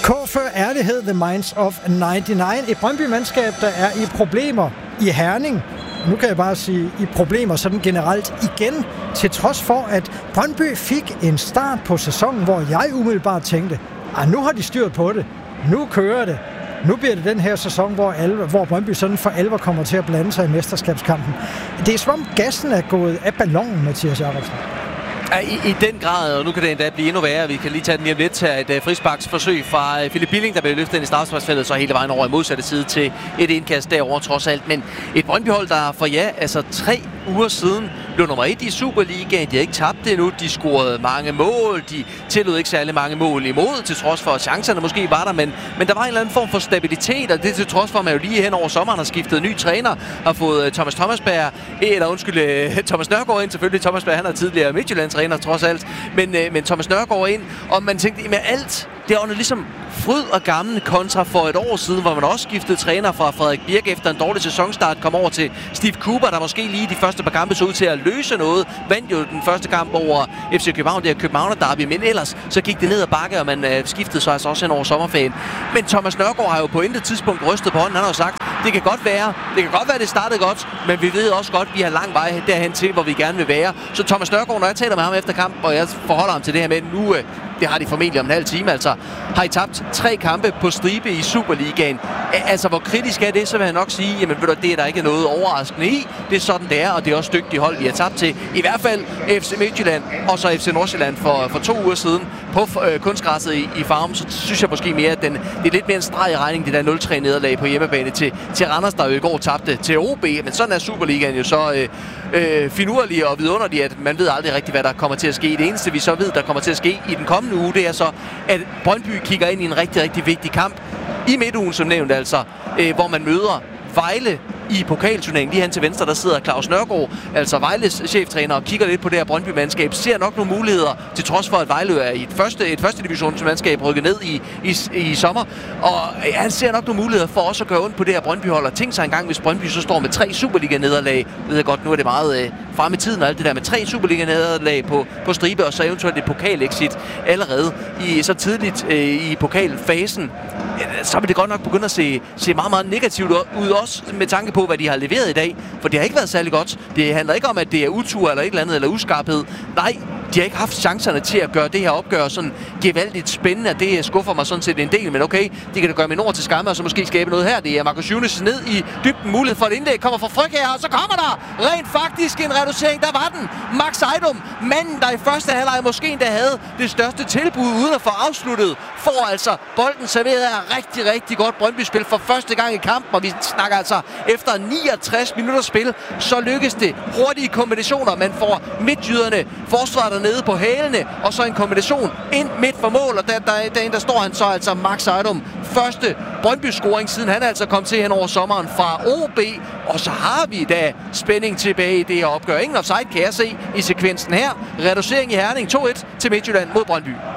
K før ærlighed, The Minds of 99. Et Brøndby-mandskab, der er i problemer i Herning. Nu kan jeg bare sige, i problemer sådan generelt igen, til trods for, at Brøndby fik en start på sæsonen, hvor jeg umiddelbart tænkte, nu har de styrt på det, nu kører det. Nu bliver det den her sæson, hvor Brøndby sådan for alvor kommer til at blande sig i mesterskabskampen. Det er som om gassen er gået af ballonen, Mathias Jacobsen. I den grad, og nu kan det endda blive endnu værre. Vi kan lige tage den lige om lidt her. Et frisparksforsøg fra Philip Billing, der blev løftet ind i straffesparksfeltet, så hele vejen over i modsatte side til et indkast derovre trods alt. Men et Brøndby-hold, der for 3 uger siden blev nummer 1 i Superligaen. De har ikke tabt det endnu. De scorede mange mål. De tillod ikke særlig mange mål imod, til trods for, at chancerne måske var der. Men der var en eller anden form for stabilitet, og det til trods for, at man jo lige hen over sommeren har skiftet ny træner, har fået Thomas Nørgaard ind. Selvfølgelig Thomas Berg, han er tidligere Midtjylland-træner trods alt. Men Thomas Nørgaard ind, og man tænkte, med alt det er ligesom fryd og gammel kontra for et år siden, hvor man også skiftede træner fra Frederik Birk efter en dårlig sæsonstart, kom over til Steve Cooper, der måske lige de første par kampe så ud til at løse noget. Vandt jo den første kamp over FC København, det er København derby, men ellers så gik det ned ad bakke, og man skiftede så altså også hen over sommerferien. Men Thomas Nørgaard har jo på intet tidspunkt rystet på hånden. Han har jo sagt, det kan godt være, det startede godt, men vi ved også godt, at vi har lang vej derhen til, hvor vi gerne vil være. Så Thomas Nørgaard, når jeg taler med ham efter kamp, og jeg forholder ham til det her med nu, det har de formentlig om en halv time, altså har I tabt 3 kampe på stribe i Superligaen. Altså, hvor kritisk er det, så vil jeg nok sige, jamen ved du, det er der ikke noget overraskende i. Det er sådan, det er, og det er også dygtige hold, vi har tabt til. I hvert fald FC Midtjylland, og så FC Nordsjælland for 2 uger siden på kunstgræsset i Farum. Så synes jeg måske mere, at det er lidt mere en streg i regning, det der 0-3 nederlag på hjemmebane til Randers, der jo i går tabte til OB. Men sådan er Superligaen jo så finurlig og vidunderlig, at man ved aldrig rigtigt, hvad der kommer til at ske. Det eneste, vi så ved, der kommer til at ske i den kommende uge, det er så, at Brøndby kigger ind i en rigtig, rigtig vigtig kamp i midtugen, som nævnt altså, hvor man møder Vejle i pokalturneringen. Lige hen til venstre, der sidder Claus Nørgaard, altså Vejles cheftræner, og kigger lidt på det her Brøndby-mandskab. Ser nok nogle muligheder, til trods for, at Vejle er i et første divisionsmandskab rykket ned i sommer. Og han ser nok nogle muligheder for også at gøre ondt på det her Brøndby-hold. Og tænk sig engang, hvis Brøndby så står med 3 Superliga-nederlag. Ved jeg godt, nu er det meget frem i tiden og alt det der med 3 Superliga-nederlag på stribe, og så eventuelt et pokalexit allerede så tidligt i pokalfasen. Så vil det godt nok begynde at se meget, meget negativt ud, også med tanke på, hvad de har leveret i dag. For det har ikke været særlig godt. Det handler ikke om, at det er utur eller et eller andet, eller uskarphed. Nej, de har ikke haft chancerne til at gøre det her opgør sådan gevaldigt spændende, og det skuffer mig sådan set en del, men okay, det kan da gøre min ord til skamme, og så måske skabe noget her. Det er Marcus Younes ned i dybden, mulighed for et indlæg, kommer fra Fryg her, og så kommer der rent faktisk en reducering. Der var den. Max Ejdom, manden, der i første halvleg måske endda havde det største tilbud uden at få afsluttet, får altså bolden serveret af rigtig, rigtig godt Brøndby-spil for første gang i kampen, og vi snakker altså efter 69 minutter spil, så lykkes det hurtige kombinationer. Man får midtjyderne, forsvaret dernede på hælene, og så en kombination ind midt for mål, og der står han så altså Max Ejdom. Første Brøndby-scoring, siden han altså kom til hen over sommeren fra OB, og så har vi da spænding tilbage i det her opgør. Ingen offside kan jeg se i sekvensen her. Reducering i Herning 2-1 til Midtjylland mod Brøndby.